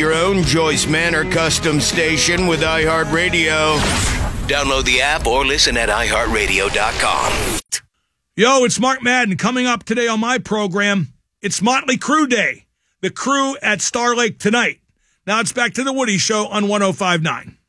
your own Joyce Manor custom station with iHeartRadio. Download the app or listen at iHeartRadio.com. Yo, it's Mark Madden. Coming up today on my program, it's Motley Crue Day. The Crew at Star Lake tonight. Now it's back to the Woody Show on 105.9.